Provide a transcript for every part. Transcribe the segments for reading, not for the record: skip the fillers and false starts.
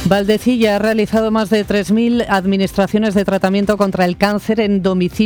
Valdecilla ha realizado más de 3.000 administraciones de tratamiento contra el cáncer en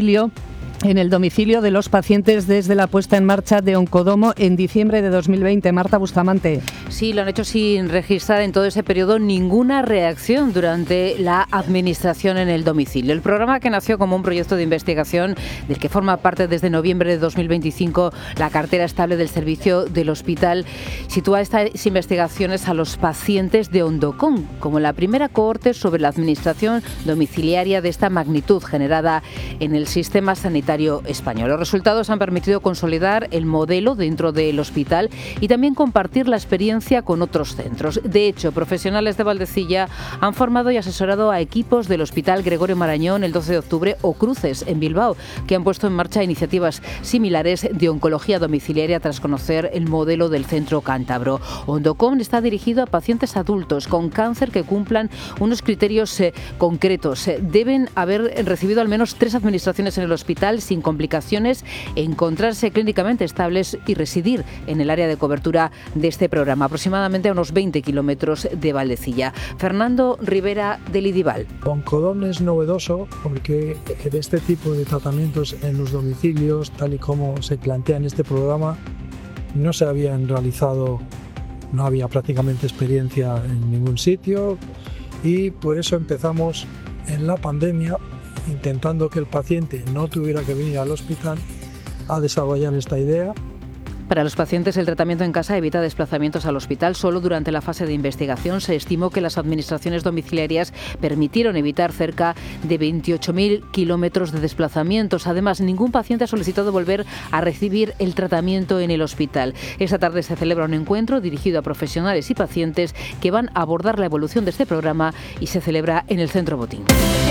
el domicilio de los pacientes desde la puesta en marcha de Oncodomo en diciembre de 2020. Marta Bustamante. Sí, lo han hecho sin registrar en todo ese periodo ninguna reacción durante la administración en el domicilio. El programa, que nació como un proyecto de investigación del que forma parte desde noviembre de 2025 la cartera estable del servicio del hospital, sitúa estas investigaciones a los pacientes de Ondocom como la primera cohorte sobre la administración domiciliaria de esta magnitud generada en el sistema sanitario español. Los resultados han permitido consolidar el modelo dentro del hospital y también compartir la experiencia con otros centros. De hecho, profesionales de Valdecilla han formado y asesorado a equipos del Hospital Gregorio Marañón el 12 de octubre o Cruces en Bilbao, que han puesto en marcha iniciativas similares de oncología domiciliaria tras conocer el modelo del centro cántabro. Ondocom está dirigido a pacientes adultos con cáncer que cumplan unos criterios concretos. Deben haber recibido al menos 3 administraciones en el hospital sin complicaciones, encontrarse clínicamente estables y residir en el área de cobertura de este programa, aproximadamente a unos 20 kilómetros de Valdecilla. Fernando Rivera de Lidival. Oncodomo es novedoso porque de este tipo de tratamientos en los domicilios, tal y como se plantea en este programa, no se habían realizado, no había prácticamente experiencia en ningún sitio, y por eso empezamos en la pandemia, intentando que el paciente no tuviera que venir al hospital, a desarrollar esta idea. Para los pacientes, el tratamiento en casa evita desplazamientos al hospital. Solo durante la fase de investigación se estimó que las administraciones domiciliarias permitieron evitar cerca de 28.000 kilómetros de desplazamientos. Además, ningún paciente ha solicitado volver a recibir el tratamiento en el hospital. Esta tarde se celebra un encuentro dirigido a profesionales y pacientes que van a abordar la evolución de este programa y se celebra en el Centro Botín.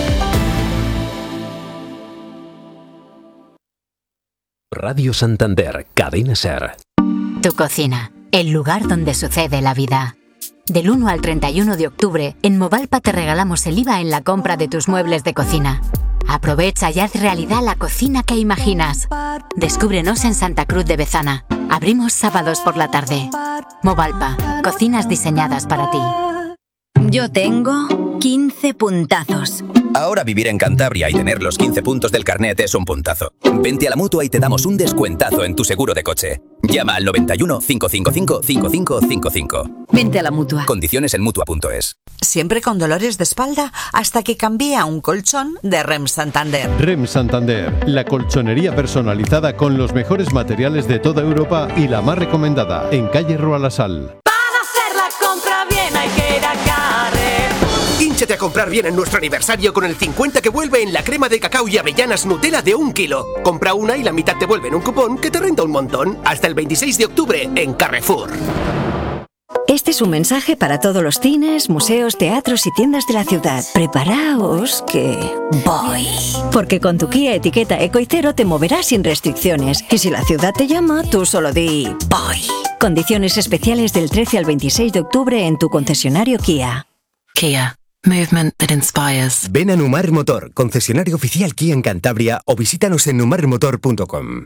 Radio Santander, Cadena SER. Tu cocina, el lugar donde sucede la vida. Del 1 al 31 de octubre, en Movalpa te regalamos el IVA en la compra de tus muebles de cocina. Aprovecha y haz realidad la cocina que imaginas. Descúbrenos en Santa Cruz de Bezana. Abrimos sábados por la tarde. Movalpa, cocinas diseñadas para ti. Yo tengo 15 puntazos. Ahora vivir en Cantabria y tener los 15 puntos del carnet es un puntazo. Vente a la Mutua y te damos un descuentazo en tu seguro de coche. Llama al 91 555 5555. Vente a la Mutua. Condiciones en Mutua.es. Siempre con dolores de espalda hasta que cambié a un colchón de REM Santander. REM Santander, la colchonería personalizada con los mejores materiales de toda Europa y la más recomendada, en calle Rua La Sal. Para hacer la compra bien hay que ir a Carrefour. Hínchate a comprar bien en nuestro aniversario con el 50 que vuelve en la crema de cacao y avellanas Nutella de 1 kilo. Compra una y la mitad te vuelve en un cupón que te renta un montón. Hasta el 26 de octubre en Carrefour. Este es un mensaje para todos los cines, museos, teatros y tiendas de la ciudad. Preparaos que voy. Porque con tu Kia etiqueta Eco y Cero te moverás sin restricciones. Y si la ciudad te llama, tú solo di voy. Condiciones especiales del 13 al 26 de octubre en tu concesionario Kia. Kia. Movement that inspires. Ven a Numar Motor, concesionario oficial Kia en Cantabria, o visítanos en numarmotor.com.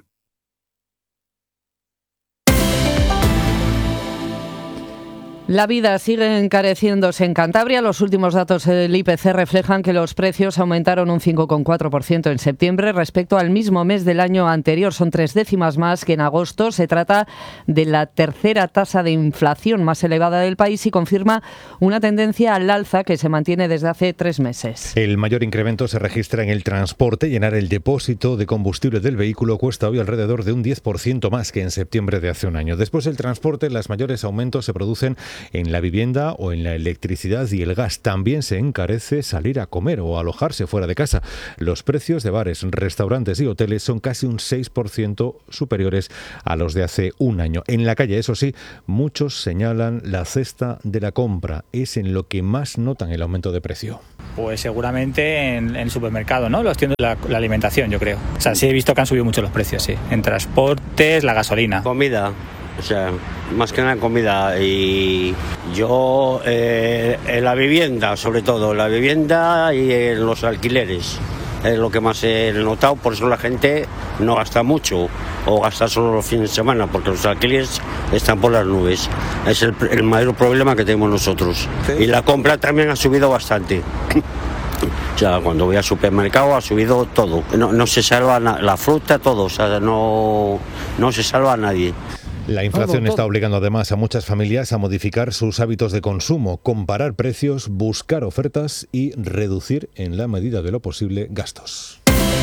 La vida sigue encareciéndose en Cantabria. Los últimos datos del IPC reflejan que los precios aumentaron un 5,4% en septiembre respecto al mismo mes del año anterior. Son 3 décimas más que en agosto. Se trata de la tercera tasa de inflación más elevada del país y confirma una tendencia al alza que se mantiene desde hace 3 meses. El mayor incremento se registra en el transporte. Llenar el depósito de combustible del vehículo cuesta hoy alrededor de un 10% más que en septiembre de hace un año. Después del transporte, los mayores aumentos se producen en la vivienda o en la electricidad y el gas. También se encarece salir a comer o alojarse fuera de casa. Los precios de bares, restaurantes y hoteles son casi un 6% superiores a los de hace un año. En la calle, eso sí, muchos señalan la cesta de la compra. Es en lo que más notan el aumento de precio. Pues seguramente en el supermercado, ¿no? Los tiendas, la alimentación, yo creo. O sea, sí he visto que han subido mucho los precios, sí. En transportes, la gasolina. Comida. O sea, más que nada comida. Y yo en la vivienda, sobre todo, la vivienda y en los alquileres. es lo que más he notado, por eso la gente no gasta mucho o gasta solo los fines de semana, porque los alquileres están por las nubes. Es el mayor problema que tenemos nosotros. ¿Sí? Y la compra también ha subido bastante. O sea, cuando voy al supermercado ha subido todo. No se salva la fruta, todo. O sea, no se salva a nadie. La inflación está obligando además a muchas familias a modificar sus hábitos de consumo, comparar precios, buscar ofertas y reducir en la medida de lo posible gastos.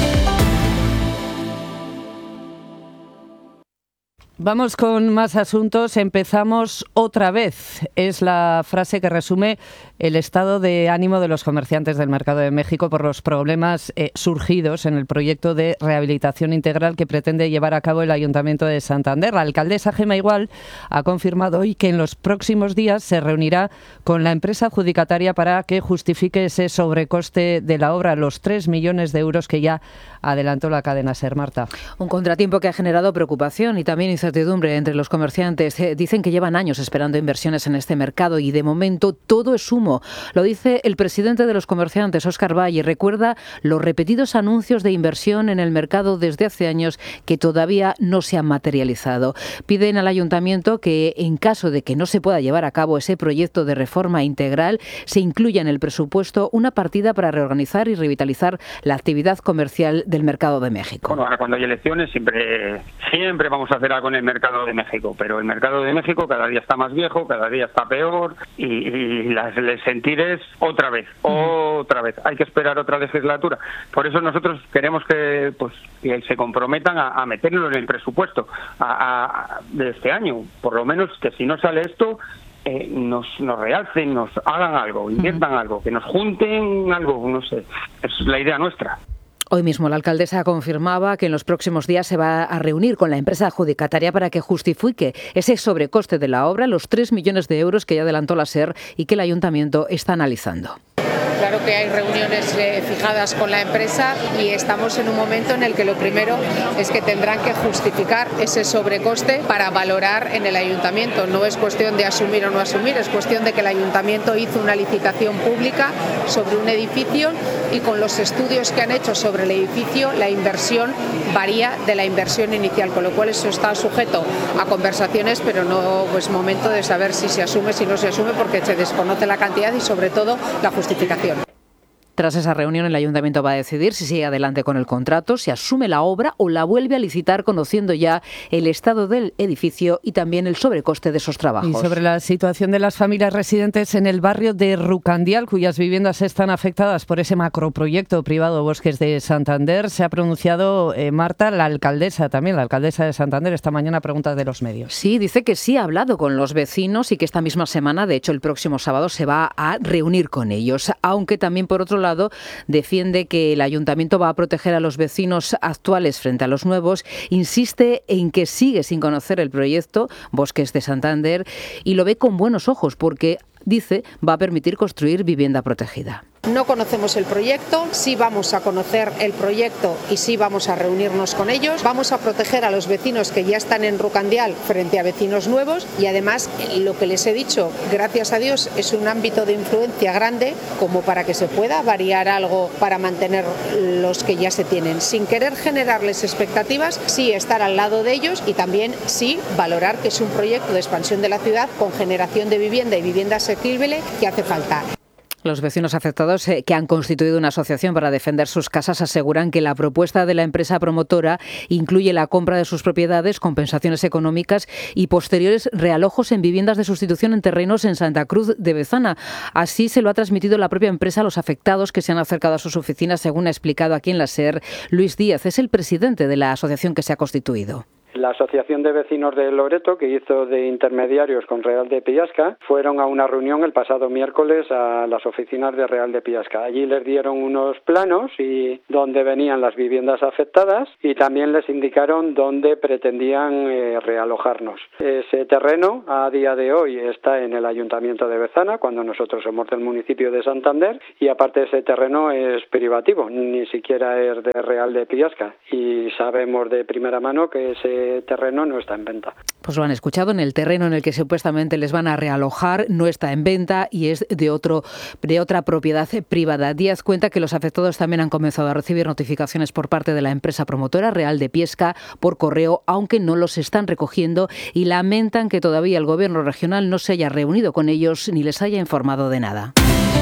Vamos con más asuntos. Empezamos otra vez. Es la frase que resume el estado de ánimo de los comerciantes del Mercado de México por los problemas surgidos en el proyecto de rehabilitación integral que pretende llevar a cabo el Ayuntamiento de Santander. La alcaldesa Gemma Igual ha confirmado hoy que en los próximos días se reunirá con la empresa adjudicataria para que justifique ese sobrecoste de la obra, los 3 millones de euros que ya adelantó la cadena SER. Marta. Un contratiempo que ha generado preocupación y también incertidumbre entre los comerciantes. Dicen que llevan años esperando inversiones en este mercado y de momento todo es humo. Lo dice el presidente de los comerciantes, Óscar Valle. Recuerda los repetidos anuncios de inversión en el mercado desde hace años que todavía no se han materializado. Piden al ayuntamiento que en caso de que no se pueda llevar a cabo ese proyecto de reforma integral, se incluya en el presupuesto una partida para reorganizar y revitalizar la actividad comercial del Mercado de México. Bueno, ahora cuando hay elecciones siempre vamos a hacer algo en el Mercado de México, pero el Mercado de México cada día está más viejo, cada día está peor y el sentir es otra vez. Hay que esperar otra legislatura. Por eso nosotros queremos que se comprometan a meterlo en el presupuesto de este año. Por lo menos que si no sale esto, nos realcen, nos hagan algo, inviertan algo, que nos junten algo, no sé. Es la idea nuestra. Hoy mismo la alcaldesa confirmaba que en los próximos días se va a reunir con la empresa adjudicataria para que justifique ese sobrecoste de la obra, los 3 millones de euros que ya adelantó la SER y que el ayuntamiento está analizando. Claro que hay reuniones fijadas con la empresa y estamos en un momento en el que lo primero es que tendrán que justificar ese sobrecoste para valorar en el ayuntamiento. No es cuestión de asumir o no asumir, es cuestión de que el ayuntamiento hizo una licitación pública sobre un edificio y con los estudios que han hecho sobre el edificio la inversión varía de la inversión inicial, con lo cual eso está sujeto a conversaciones, pero no es momento de saber si se asume, si no se asume, porque se desconoce la cantidad y sobre todo la justificación. Tras esa reunión, el ayuntamiento va a decidir si sigue adelante con el contrato, si asume la obra o la vuelve a licitar, conociendo ya el estado del edificio y también el sobrecoste de esos trabajos. Y sobre la situación de las familias residentes en el barrio de Rucandial, cuyas viviendas están afectadas por ese macroproyecto privado Bosques de Santander, se ha pronunciado Marta, la alcaldesa de Santander, esta mañana a preguntas de los medios. Sí, dice que sí ha hablado con los vecinos y que esta misma semana, de hecho el próximo sábado, se va a reunir con ellos, aunque también por otro lado defiende que el ayuntamiento va a proteger a los vecinos actuales frente a los nuevos, insiste en que sigue sin conocer el proyecto Bosques de Santander y lo ve con buenos ojos porque, dice, va a permitir construir vivienda protegida. No conocemos el proyecto, sí vamos a conocer el proyecto y sí vamos a reunirnos con ellos. Vamos a proteger a los vecinos que ya están en Rucandial frente a vecinos nuevos y además lo que les he dicho, gracias a Dios, es un ámbito de influencia grande como para que se pueda variar algo para mantener los que ya se tienen. Sin querer generarles expectativas, sí estar al lado de ellos y también sí valorar que es un proyecto de expansión de la ciudad con generación de vivienda y vivienda asequible que hace falta. Los vecinos afectados que han constituido una asociación para defender sus casas aseguran que la propuesta de la empresa promotora incluye la compra de sus propiedades, compensaciones económicas y posteriores realojos en viviendas de sustitución en terrenos en Santa Cruz de Bezana. Así se lo ha transmitido la propia empresa a los afectados que se han acercado a sus oficinas, según ha explicado aquí en la SER Luis Díaz. Es el presidente de la asociación que se ha constituido. La Asociación de Vecinos de Loreto, que hizo de intermediarios con Real de Pillasca, fueron a una reunión el pasado miércoles a las oficinas de Real de Pillasca. Allí les dieron unos planos y donde venían las viviendas afectadas y también les indicaron dónde pretendían realojarnos. Ese terreno a día de hoy está en el Ayuntamiento de Bezana, cuando nosotros somos del municipio de Santander, y aparte ese terreno es privativo, ni siquiera es de Real de Pillasca. Y sabemos de primera mano que ese ese terreno no está en venta. Pues lo han escuchado, en el terreno en el que supuestamente les van a realojar no está en venta y es de otra propiedad privada. Díaz cuenta que los afectados también han comenzado a recibir notificaciones por parte de la empresa promotora Real de Piesca por correo, aunque no los están recogiendo, y lamentan que todavía el gobierno regional no se haya reunido con ellos ni les haya informado de nada.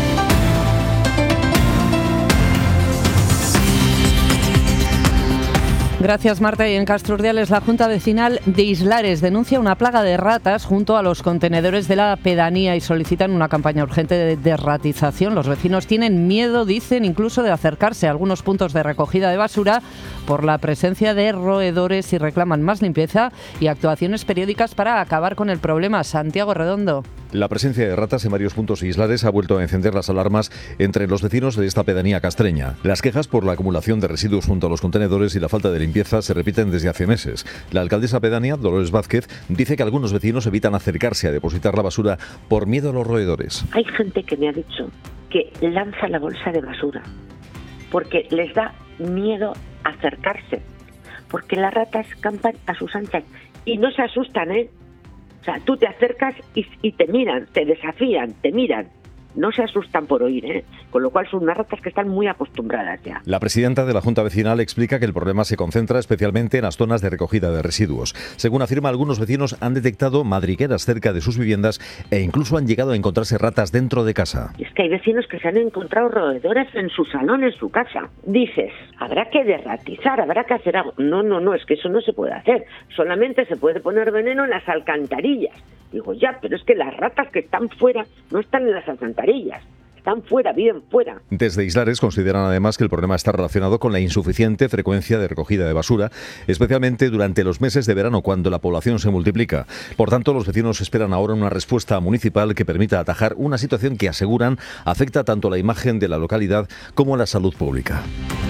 Gracias, Marta. Y en Castrurdiales, la Junta Vecinal de Islares denuncia una plaga de ratas junto a los contenedores de la pedanía y solicitan una campaña urgente de desratización. Los vecinos tienen miedo, dicen, incluso de acercarse a algunos puntos de recogida de basura por la presencia de roedores y reclaman más limpieza y actuaciones periódicas para acabar con el problema. Santiago Redondo. La presencia de ratas en varios puntos islares ha vuelto a encender las alarmas entre los vecinos de esta pedanía castreña. Las quejas por la acumulación de residuos junto a los contenedores y la falta de limpieza se repiten desde hace meses. La alcaldesa pedánea, Dolores Vázquez, dice que algunos vecinos evitan acercarse a depositar la basura por miedo a los roedores. Hay gente que me ha dicho que lanza la bolsa de basura porque les da miedo acercarse, porque las ratas campan a sus anchas y no se asustan, ¿eh? O sea, tú te acercas y te miran, te desafían, te miran. No se asustan por oír, ¿eh? Con lo cual son unas ratas que están muy acostumbradas ya. La presidenta de la Junta Vecinal explica que el problema se concentra especialmente en las zonas de recogida de residuos. Según afirma, algunos vecinos han detectado madrigueras cerca de sus viviendas e incluso han llegado a encontrarse ratas dentro de casa. Es que hay vecinos que se han encontrado roedores en su salón, en su casa. Dices, habrá que derratizar, habrá que hacer algo. No, es que eso no se puede hacer. Solamente se puede poner veneno en las alcantarillas. Digo, ya, pero es que las ratas que están fuera no están en las alcantarillas. Están fuera, viven fuera. Desde Islares consideran además que el problema está relacionado con la insuficiente frecuencia de recogida de basura, especialmente durante los meses de verano, cuando la población se multiplica. Por tanto, los vecinos esperan ahora una respuesta municipal que permita atajar una situación que aseguran afecta tanto a la imagen de la localidad como a la salud pública.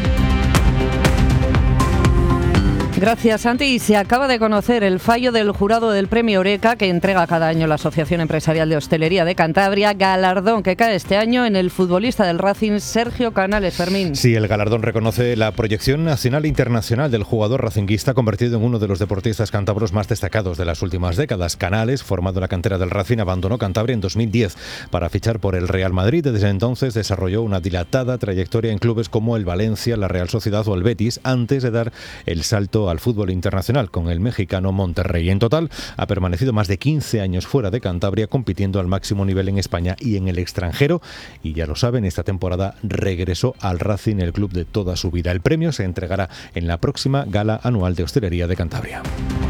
Gracias, Santi. Y se acaba de conocer el fallo del jurado del Premio Eureka que entrega cada año la Asociación Empresarial de Hostelería de Cantabria, galardón que cae este año en el futbolista del Racing, Sergio Canales. Fermín. Sí, el galardón reconoce la proyección nacional e internacional del jugador racinguista, convertido en uno de los deportistas cántabros más destacados de las últimas décadas. Canales, formado en la cantera del Racing, abandonó Cantabria en 2010 para fichar por el Real Madrid. Desde entonces desarrolló una dilatada trayectoria en clubes como el Valencia, la Real Sociedad o el Betis, antes de dar el salto al fútbol internacional con el mexicano Monterrey. En total, ha permanecido más de 15 años fuera de Cantabria, compitiendo al máximo nivel en España y en el extranjero. Y ya lo saben, esta temporada regresó al Racing, el club de toda su vida. El premio se entregará en la próxima Gala Anual de Hostelería de Cantabria.